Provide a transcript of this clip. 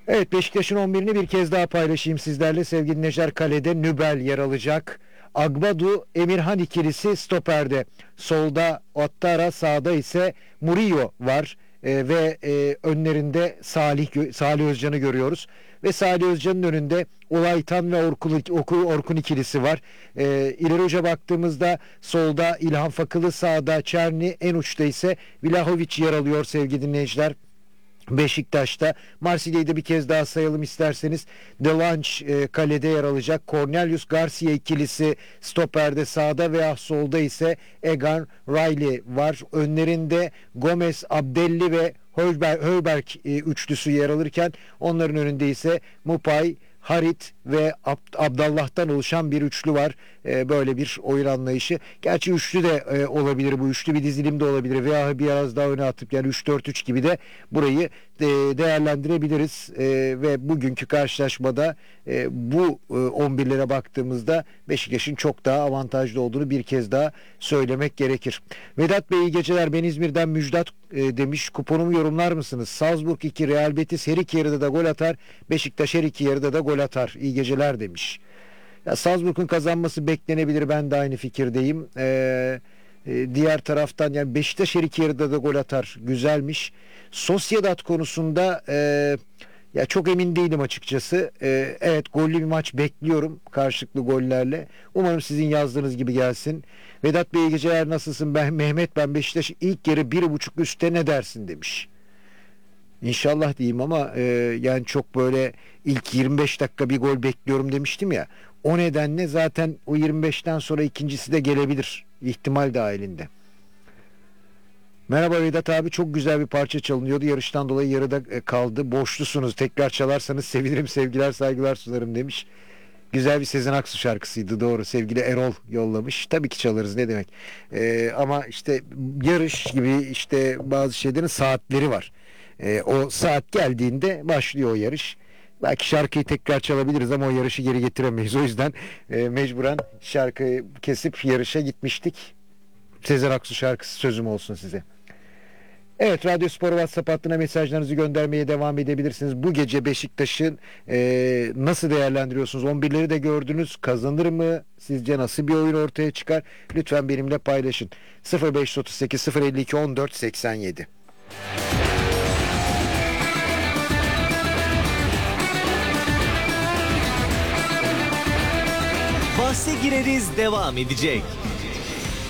Evet, Beşiktaş'ın 11'ini bir kez daha paylaşayım sizlerle. Sevgili dinleyiciler, kalede Nübel yer alacak. Agbadu, Emirhan ikilisi stoperde. Solda Ouattara, sağda ise Murillo var. Ve önlerinde Salih Özcan'ı görüyoruz. Ve Salih Özcan'ın önünde Olaytan ve Orkun ikilisi var. İleri uca baktığımızda solda İlhan Fakılı, sağda Çerni, en uçta ise Vlahovic yer alıyor sevgili dinleyiciler. Beşiktaş'ta Marsilya'yı da bir kez daha sayalım isterseniz. Delange kalede yer alacak. Cornelius Garcia ikilisi stoperde, sağda veya solda ise Egan Riley var. Önlerinde Gomez, Abdelli ve Højbjerg üçlüsü yer alırken onların önünde ise Mupay, Harit ve Abdallah'tan oluşan bir üçlü var. Böyle bir oyun anlayışı. Gerçi üçlü de olabilir bu. Üçlü bir dizilim de olabilir. Veya biraz daha öne atıp yani 3-4-3 gibi de burayı değerlendirebiliriz. Ve bugünkü karşılaşmada bu 11'lere baktığımızda Beşiktaş'ın çok daha avantajlı olduğunu bir kez daha söylemek gerekir. Vedat Bey, iyi geceler. Ben İzmir'den Müjdat demiş. Kuponumu yorumlar mısınız? Salzburg 2, Real Betis her iki yarıda da gol atar. Beşiktaş her iki yarıda da gol atar. İyi geceler demiş. Ya Salzburg'un kazanması beklenebilir. Ben de aynı fikirdeyim. Diğer taraftan yani Beşiktaş her iki yarıda da gol atar. Güzelmiş. Sociedad konusunda ya çok emin değilim açıkçası. Evet, gollü bir maç bekliyorum karşılıklı gollerle. Umarım sizin yazdığınız gibi gelsin. Vedat Bey, iyi geceler, nasılsın? Ben Beşiktaş ilk yarı 1.5 üstte ne dersin demiş. İnşallah diyeyim ama yani çok böyle ilk 25 dakika bir gol bekliyorum demiştim ya. O nedenle zaten o 25'ten sonra ikincisi de gelebilir. İhtimal dahilinde. Merhaba Vedat abi, çok güzel bir parça çalınıyordu. Yarıştan dolayı yarıda kaldı. Boşlusunuz. Tekrar çalarsanız sevinirim. Sevgiler saygılar sunarım demiş. Güzel bir Sezen Aksu şarkısıydı, doğru. Sevgili Erol yollamış. Tabii ki çalarız, ne demek. Ama işte yarış gibi işte bazı şeylerin saatleri var. O saat geldiğinde başlıyor o yarış. Belki şarkıyı tekrar çalabiliriz ama o yarışı geri getiremeyiz. O yüzden mecburen şarkıyı kesip yarışa gitmiştik. Sezen Aksu şarkısı sözüm olsun size. Evet, Radyo Spor WhatsApp hattına mesajlarınızı göndermeye devam edebilirsiniz. Bu gece Beşiktaş'ın nasıl değerlendiriyorsunuz? 11'leri de gördünüz. Kazanır mı? Sizce nasıl bir oyun ortaya çıkar? Lütfen benimle paylaşın. 0538 052 14 87. Bahse gireriz devam edecek.